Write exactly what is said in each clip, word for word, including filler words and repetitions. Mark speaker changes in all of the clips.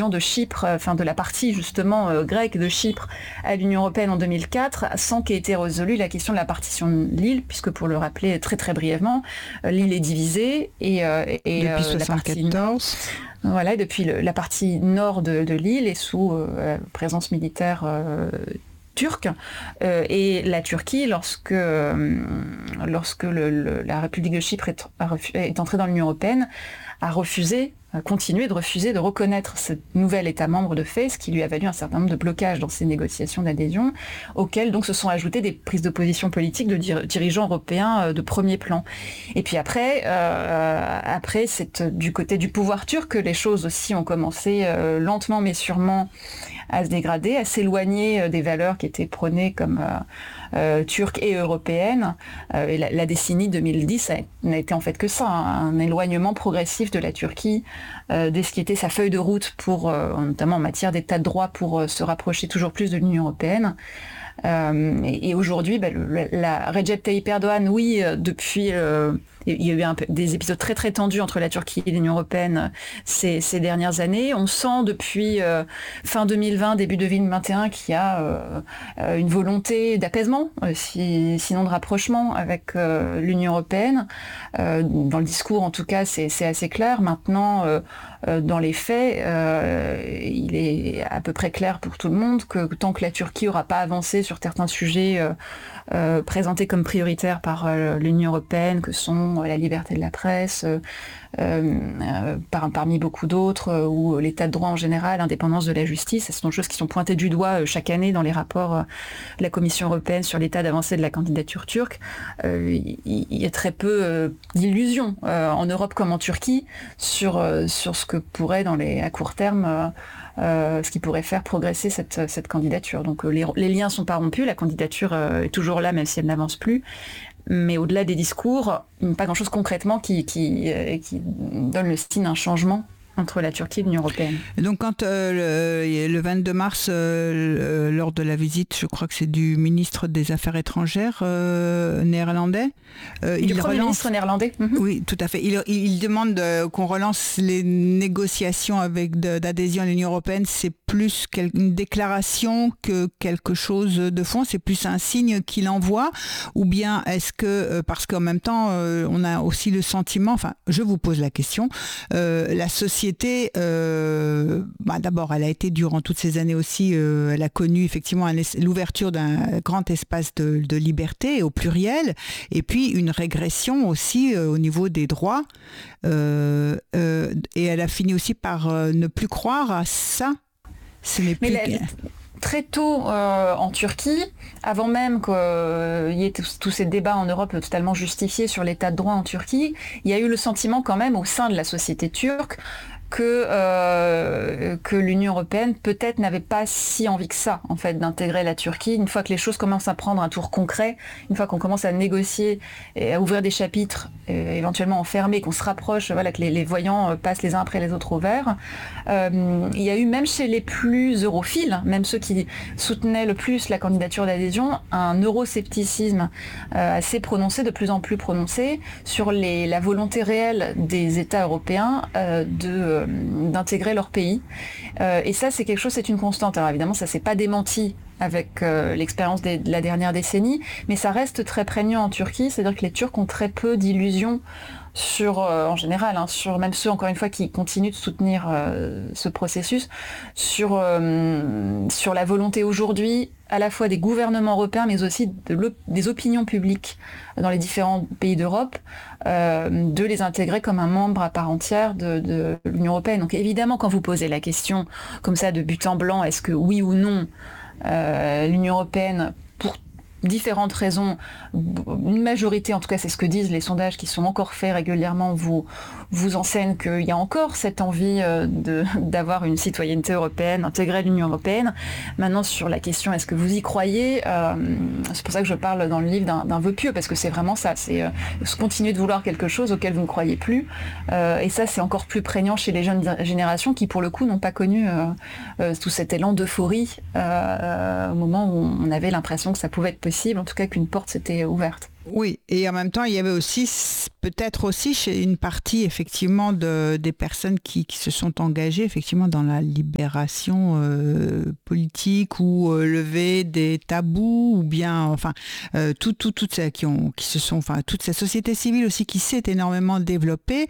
Speaker 1: l'adhésion de Chypre, enfin de la partie justement euh, grecque de Chypre à l'Union européenne en deux mille quatre, sans qu'ait été résolue la question de la partition de l'île, puisque pour le rappeler très très brièvement, euh, l'île est divisée et, euh, et
Speaker 2: depuis
Speaker 1: euh, la partie nord, voilà, et depuis le, la partie nord de, de l'île est sous euh, présence militaire euh, turque, euh, et la Turquie, lorsque, euh, lorsque le, le, la République de Chypre est, est entrée dans l'Union européenne, a refusé, a continué de refuser de reconnaître ce nouvel État membre de fait, ce qui lui a valu un certain nombre de blocages dans ces négociations d'adhésion, auxquels donc se sont ajoutées des prises de position politiques de dir- dirigeants européens de premier plan. Et puis après, euh, après c'est du côté du pouvoir turc que les choses aussi ont commencé euh, lentement mais sûrement à se dégrader, à s'éloigner des valeurs qui étaient prônées comme euh, euh, turques et européennes. Euh, et la, la décennie deux mille dix a, n'a été en fait que ça, hein, un éloignement progressif de la Turquie euh, de ce qui était sa feuille de route, pour, euh, notamment en matière d'état de droit, pour euh, se rapprocher toujours plus de l'Union européenne. Euh, et, et aujourd'hui, bah, le, la Recep Tayyip Erdogan, oui, euh, depuis, euh, il y a eu un peu, des épisodes très très tendus entre la Turquie et l'Union européenne ces, ces dernières années. On sent depuis euh, fin deux mille vingt, début deux mille vingt et un qu'il y a euh, une volonté d'apaisement, euh, si, sinon de rapprochement avec euh, l'Union européenne. Euh, dans le discours, en tout cas, c'est, c'est assez clair. Maintenant, euh, euh, dans les faits, euh, il est à peu près clair pour tout le monde que tant que la Turquie n'aura pas avancé sur certains sujets euh, euh, présentés comme prioritaires par euh, l'Union européenne, que sont euh, la liberté de la presse, euh, euh, par, parmi beaucoup d'autres, euh, ou l'état de droit en général, l'indépendance de la justice. Ce sont des choses qui sont pointées du doigt euh, chaque année dans les rapports euh, de la Commission européenne sur l'état d'avancée de la candidature turque. Euh, il, il y a très peu euh, d'illusions euh, en Europe comme en Turquie sur, euh, sur ce que pourrait, dans les, à court terme, euh, Euh, ce qui pourrait faire progresser cette, cette candidature. Donc euh, les, les liens sont pas rompus, la candidature euh, est toujours là même si elle n'avance plus, mais au-delà des discours, pas grand-chose concrètement qui, qui, euh, qui donne le signe d'un changement entre la Turquie et l'Union européenne.
Speaker 2: Et donc quand euh, le, le vingt-deux mars, euh, lors de la visite, je crois que c'est du ministre des Affaires étrangères euh, néerlandais,
Speaker 1: euh, du il Premier relance... ministre néerlandais.
Speaker 2: Mm-hmm. Oui, tout à fait. Il, il, il demande euh, qu'on relance les négociations avec de, d'adhésion à l'Union européenne. C'est plus une déclaration que quelque chose de fond. C'est plus un signe qu'il envoie, ou bien est-ce que euh, parce qu'en même temps, euh, on a aussi le sentiment. Enfin, je vous pose la question. Euh, la société Euh, bah d'abord, elle a été durant toutes ces années aussi, euh, elle a connu effectivement un, l'ouverture d'un grand espace de, de liberté au pluriel, et puis une régression aussi euh, au niveau des droits, euh, euh, et elle a fini aussi par euh, ne plus croire à ça. Ce n'est plus...
Speaker 1: Mais la... Très tôt euh, en Turquie, avant même qu'il euh, y ait tous, tous ces débats en Europe totalement justifiés sur l'état de droit en Turquie, il y a eu le sentiment quand même au sein de la société turque que, euh, que l'Union européenne peut-être n'avait pas si envie que ça, en fait, d'intégrer la Turquie. Une fois que les choses commencent à prendre un tour concret, une fois qu'on commence à négocier et à ouvrir des chapitres, et éventuellement enfermer, qu'on se rapproche, voilà, que les, les voyants passent les uns après les autres au vert, euh, il y a eu, même chez les plus europhiles, même ceux qui soutenaient le plus la candidature d'adhésion, un euroscepticisme euh, assez prononcé, de plus en plus prononcé, sur les, la volonté réelle des États européens euh, de d'intégrer leur pays. Euh, et ça, c'est quelque chose, c'est une constante. Alors évidemment, ça s'est pas démenti avec euh, l'expérience des, de la dernière décennie, mais ça reste très prégnant en Turquie, c'est-à-dire que les Turcs ont très peu d'illusions sur, euh, en général, hein, sur même ceux, encore une fois, qui continuent de soutenir euh, ce processus, sur, euh, sur la volonté aujourd'hui, à la fois des gouvernements européens, mais aussi de des opinions publiques dans les différents pays d'Europe, euh, de les intégrer comme un membre à part entière de, de l'Union européenne. Donc évidemment, quand vous posez la question comme ça de but en blanc, est-ce que oui ou non, euh, l'Union européenne, pour différentes raisons, une majorité, en tout cas c'est ce que disent les sondages qui sont encore faits régulièrement, vous, vous enseignent qu'il y a encore cette envie de, d'avoir une citoyenneté européenne, intégrer l'Union européenne. Maintenant, sur la question est-ce que vous y croyez, euh, c'est pour ça que je parle dans le livre d'un, d'un vœu pieux, parce que c'est vraiment ça, c'est euh, continuer de vouloir quelque chose auquel vous ne croyez plus, euh, et ça c'est encore plus prégnant chez les jeunes générations qui pour le coup n'ont pas connu euh, euh, tout cet élan d'euphorie euh, au moment où on avait l'impression que ça pouvait être possible, en tout cas qu'une porte s'était ouverte.
Speaker 2: Oui, et en même temps, il y avait aussi, peut-être aussi chez une partie effectivement de, des personnes qui, qui se sont engagées effectivement dans la libération euh, politique ou euh, lever des tabous ou bien, enfin, euh, tout, tout, toutes ces qui ont, qui se sont, enfin, toute cette société civile aussi qui s'est énormément développée,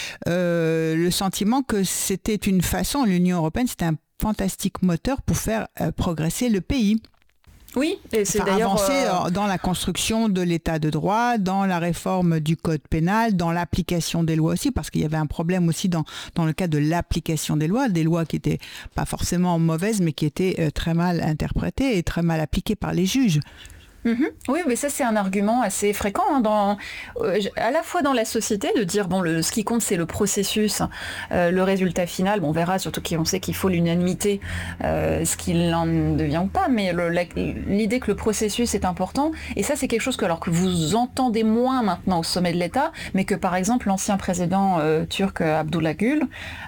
Speaker 2: euh, le sentiment que c'était une façon, l'Union européenne, c'était un fantastique moteur pour faire euh, progresser le pays.
Speaker 1: Oui, et c'est
Speaker 2: enfin,
Speaker 1: d'ailleurs
Speaker 2: avancer
Speaker 1: euh...
Speaker 2: dans la construction de l'état de droit, dans la réforme du code pénal, dans l'application des lois aussi, parce qu'il y avait un problème aussi dans, dans le cas de l'application des lois, des lois qui n'étaient pas forcément mauvaises, mais qui étaient euh, très mal interprétées et très mal appliquées par les juges.
Speaker 1: Mmh. Oui, mais ça c'est un argument assez fréquent hein, dans, euh, à la fois dans la société de dire bon le, ce qui compte c'est le processus, euh, le résultat final. Bon, on verra surtout qu'on sait qu'il faut l'unanimité, euh, ce qu'il en devient ou pas. Mais le, la, l'idée que le processus est important et ça c'est quelque chose que alors que vous entendez moins maintenant au sommet de l'État, mais que par exemple l'ancien président euh, turc Abdullah Gül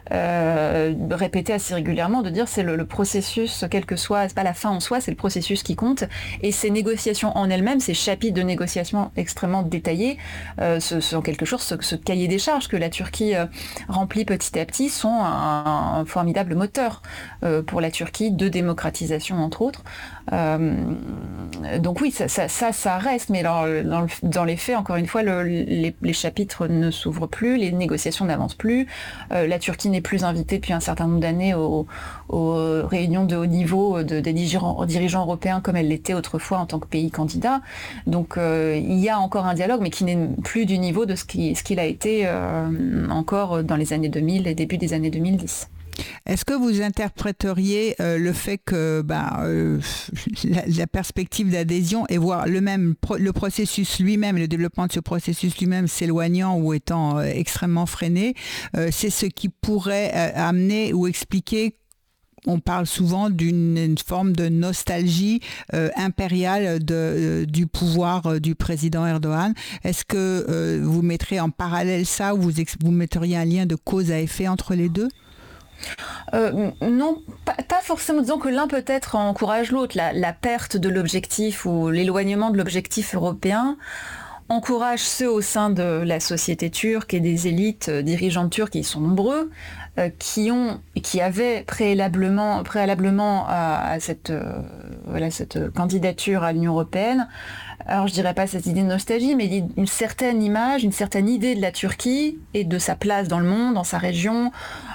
Speaker 1: euh, répétait assez régulièrement de dire c'est le, le processus quel que soit, c'est pas la fin en soi, c'est le processus qui compte et ces négociations en elles-mêmes, ces chapitres de négociation extrêmement détaillés, euh, ce sont quelque chose, ce, ce cahier des charges que la Turquie euh, remplit petit à petit sont un, un formidable moteur euh, pour la Turquie de démocratisation entre autres. Euh, donc oui, ça, ça, ça, ça reste, mais alors, dans, le, dans les faits, encore une fois, le, les, les chapitres ne s'ouvrent plus, les négociations n'avancent plus, euh, la Turquie n'est plus invitée depuis un certain nombre d'années aux, aux réunions de haut niveau de, des dirigeants, dirigeants européens comme elle l'était autrefois en tant que pays candidat. Donc euh, il y a encore un dialogue, mais qui n'est plus du niveau de ce, qui, ce qu'il a été euh, encore dans les années deux mille et début des années deux mille dix.
Speaker 2: Est-ce que vous interpréteriez euh, le fait que bah, euh, la, la perspective d'adhésion et voir le même le processus lui-même, le développement de ce processus lui-même s'éloignant ou étant euh, extrêmement freiné, euh, c'est ce qui pourrait euh, amener ou expliquer. On parle souvent d'une forme de nostalgie euh, impériale de, euh, du pouvoir euh, du président Erdogan. Est-ce que euh, vous mettrez en parallèle ça ou vous, ex- vous metteriez un lien de cause à effet entre les deux ?
Speaker 1: Euh, non, pas, pas forcément. Disons que l'un peut-être encourage l'autre. La, la perte de l'objectif ou l'éloignement de l'objectif européen encourage ceux au sein de la société turque et des élites dirigeantes turques, qui sont nombreux, euh, qui ont, qui avaient préalablement, préalablement à, à cette, euh, voilà, cette candidature à l'Union européenne. Alors je dirais pas cette idée de nostalgie, mais une certaine image, une certaine idée de la Turquie et de sa place dans le monde, dans sa région.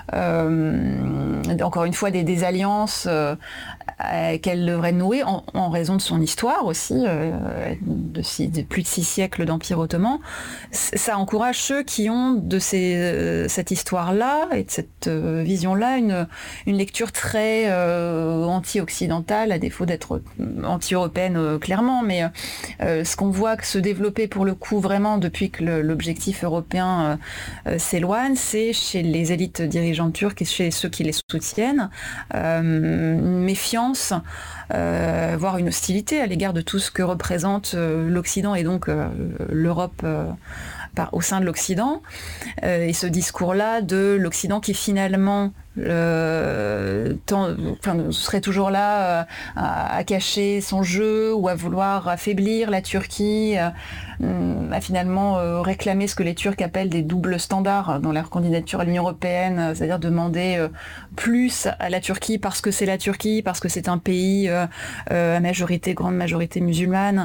Speaker 1: Euh, encore une fois des, des alliances euh, qu'elle devrait nouer en, en raison de son histoire aussi, euh, de, six, de plus de six siècles d'Empire ottoman. Ça encourage ceux qui ont de ces, euh, cette histoire-là et de cette euh, vision-là une, une lecture très euh, anti-occidentale, à défaut d'être anti-européenne euh, clairement, mais euh, ce qu'on voit se développer pour le coup vraiment depuis que le, l'objectif européen euh, s'éloigne, c'est chez les élites dirigeantes turques et chez ceux qui les soutiennent, euh, une méfiance, euh, voire une hostilité à l'égard de tout ce que représente euh, l'Occident et donc euh, l'Europe euh, par, au sein de l'Occident. Euh, et ce discours-là de l'Occident qui finalement Euh, tant, enfin, serait toujours là euh, à, à cacher son jeu ou à vouloir affaiblir la Turquie, euh, à finalement euh, réclamer ce que les Turcs appellent des doubles standards dans leur candidature à l'Union européenne, c'est-à-dire demander euh, plus à la Turquie parce que c'est la Turquie, parce que c'est un pays euh, euh, à majorité, grande majorité musulmane.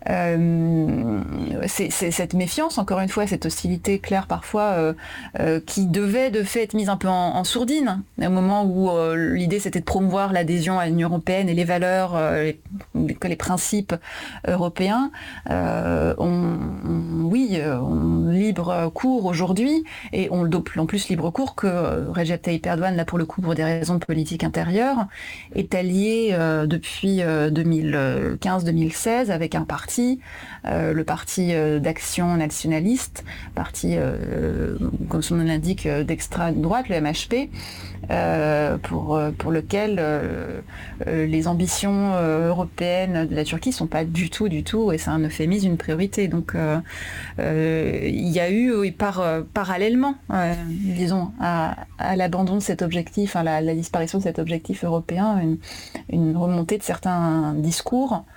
Speaker 1: Euh, c'est, c'est cette méfiance, encore une fois, cette hostilité claire parfois, euh, euh, qui devait de fait être mise un peu en, en sourdine, au moment où euh, l'idée c'était de promouvoir l'adhésion à l'Union européenne et les valeurs, euh, les, les principes européens, euh, on, on, oui, on libre cours aujourd'hui, et on en plus libre cours que Recep Tayyip Erdogan, là pour le coup pour des raisons de politique intérieure, est allié euh, depuis euh, deux mille quinze deux mille seize avec un parti, euh, le parti euh, d'action nationaliste, parti, euh, comme son nom l'indique, d'extrême droite, le M H P, Euh, pour, pour lequel euh, euh, les ambitions euh, européennes de la Turquie sont pas du tout, du tout, et c'est un euphémisme, une priorité. Donc euh, euh, il y a eu, oui, par, euh, parallèlement, euh, disons, à, à l'abandon de cet objectif, à la, la disparition de cet objectif européen, une, une remontée de certains discours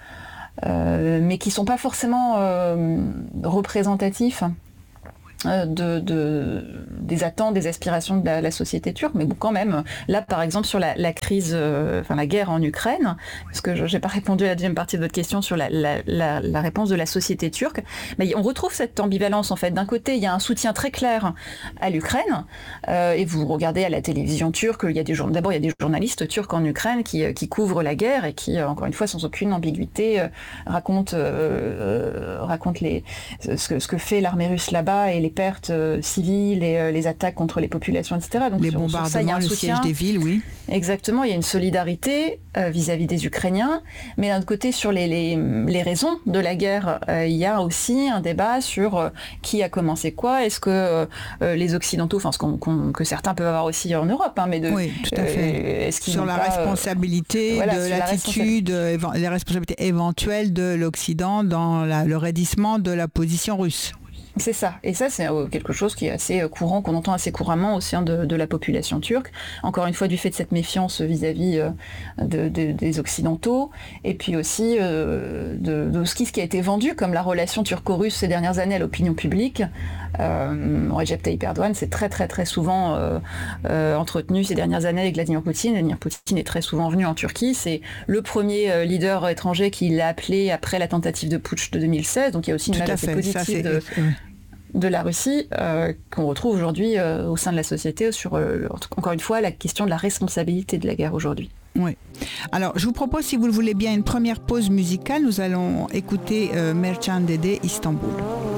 Speaker 1: euh, mais qui ne sont pas forcément euh, représentatifs De, de, des attentes, des aspirations de la, la société turque, mais bon, quand même, là, par exemple, sur la, la crise, euh, enfin la guerre en Ukraine, parce que je n'ai pas répondu à la deuxième partie de votre question sur la, la, la, la réponse de la société turque, mais on retrouve cette ambivalence, en fait. D'un côté, il y a un soutien très clair à l'Ukraine, euh, et vous regardez à la télévision turque, il y a des jour... d'abord, il y a des journalistes turcs en Ukraine qui, qui couvrent la guerre et qui, encore une fois, sans aucune ambiguïté, euh, racontent, euh, racontent les, ce, que, ce que fait l'armée russe là-bas et les pertes euh, civiles et euh, les attaques contre les populations, et cetera. Donc,
Speaker 2: les
Speaker 1: sur,
Speaker 2: bombardements,
Speaker 1: sur ça, il y a un
Speaker 2: le
Speaker 1: soutien.
Speaker 2: siège des villes, oui.
Speaker 1: Exactement, il y a une solidarité euh, vis-à-vis des Ukrainiens, mais d'un autre côté, sur les, les, les raisons de la guerre, euh, il y a aussi un débat sur euh, qui a commencé quoi. Est-ce que euh, les Occidentaux, enfin ce qu'on, qu'on, que certains peuvent avoir aussi en Europe, hein, mais de,
Speaker 2: oui, tout à fait.
Speaker 1: Euh, est-ce qu'ils
Speaker 2: sur la
Speaker 1: pas,
Speaker 2: responsabilité,
Speaker 1: euh, voilà,
Speaker 2: de
Speaker 1: sur
Speaker 2: l'attitude, la responsabilité. les responsabilités éventuelles de l'Occident dans la, le raidissement de la position russe.
Speaker 1: C'est ça. Et ça, c'est quelque chose qui est assez courant, qu'on entend assez couramment au sein de, de la population turque. Encore une fois, du fait de cette méfiance vis-à-vis de, de, des Occidentaux, et puis aussi euh, de, de ce qui a été vendu comme la relation turco-russe ces dernières années à l'opinion publique. Euh, Recep Tayyip Erdogan s'est très très très souvent euh, euh, entretenu ces dernières années avec Vladimir Poutine. Vladimir Poutine est très souvent venu en Turquie. C'est le premier euh, leader étranger qui l'a appelé après la tentative de putsch de deux mille seize. Donc il y a aussi une image assez positive de... de la Russie, euh, qu'on retrouve aujourd'hui euh, au sein de la société sur, euh, encore une fois, la question de la responsabilité de la guerre aujourd'hui.
Speaker 2: Oui. Alors, je vous propose, si vous le voulez bien, une première pause musicale. Nous allons écouter euh, Mercan Dede, Istanbul.